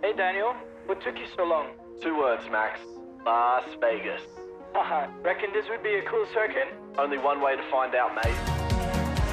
Hey Daniel, what took you so long? 2 words, Max. Las Vegas. Haha, reckon this would be a cool circuit? Only one way to find out, mate.